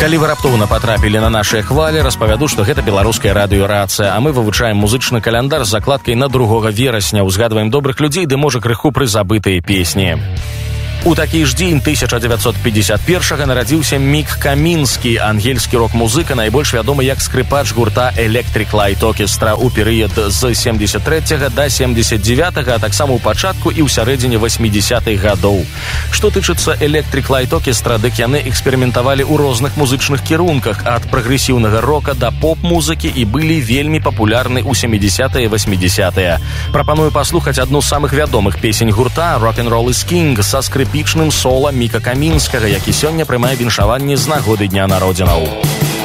Калі вы раптоўна патрапілі на нашыя хвалі, распавяду, што гэта беларуская радыёрацыя, а мы вывучаем музычны каляндар з закладкай на 2 верасня, узгадваем добрых людзей ды, можа, крыху прызабытыя песні. У такі ж дзень 1951-га нарадзіўся Мік Камінскі, ангельскі рок-музыка, найбольш вядомы як скрыпач гурта Electric Light Orchestra ў перыяд з 73 да 79, а таксама ў пачатку і ў сярэдзіне 80-х гадоў. Што тычыцца Electric Light Orchestra, дык яны эксперыментавалі ў розных музычных кірунках, ад прагрэсіўнага рока да поп-музыкі і былі вельмі папулярны ў 70-е і 80-е. Прапаную паслухаць адну з самых вядомых песень гурта «Rock'n'Roll is King» са скрыпічным сола Міка Камінскага, які сёння прымае віншаванне з нагоды дня народзінаў.